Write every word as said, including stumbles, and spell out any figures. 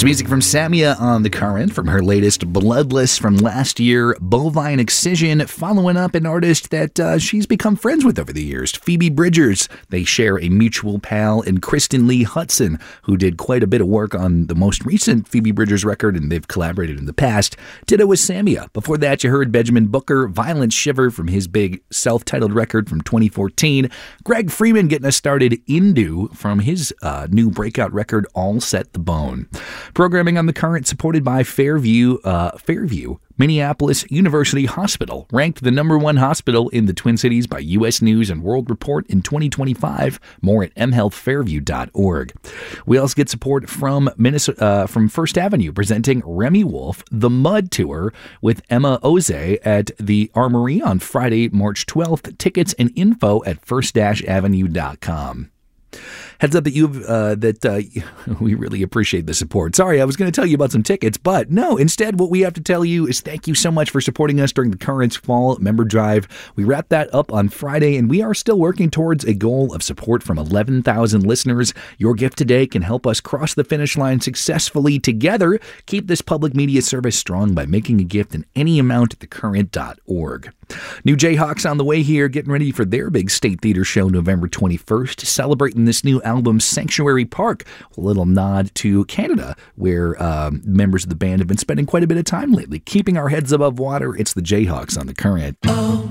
It's music from Samia on The Current from her latest Bloodless from last year, Bovine Excision, following up an artist that uh, she's become friends with over the years, Phoebe Bridgers. They share a mutual pal in Kristen Lee Hudson, who did quite a bit of work on the most recent Phoebe Bridgers record, and they've collaborated in the past. Ditto with Samia. Before that, you heard Benjamin Booker, Violent Shiver from his big self-titled record from twenty fourteen. Greg Freeman getting us started, Indu, from his uh, new breakout record, All Set the Bone. Programming on The Current supported by Fairview, uh, Fairview Minneapolis University Hospital, ranked the number one hospital in the Twin Cities by U S News and World Report in twenty twenty-five. More at m health fairview dot org. We also get support from Minnesota, uh, from First Avenue, presenting Remy Wolf, The Mud Tour with Emma Oze at the Armory on Friday, March twelfth. Tickets and info at first avenue dot com. Heads up that you've uh, that uh, we really appreciate the support. Sorry, I was going to tell you about some tickets, but no. Instead, what we have to tell you is thank you so much for supporting us during the Current's Fall Member Drive. We wrapped that up on Friday, and we are still working towards a goal of support from eleven thousand listeners. Your gift today can help us cross the finish line successfully together. Keep this public media service strong by making a gift in any amount at the current dot org. New Jayhawks on the way here, getting ready for their big State Theater show November twenty-first, celebrating this new album, Sanctuary Park, a little nod to Canada, where um, members of the band have been spending quite a bit of time lately. Keeping our heads above water, it's the Jayhawks on The Current. Oh.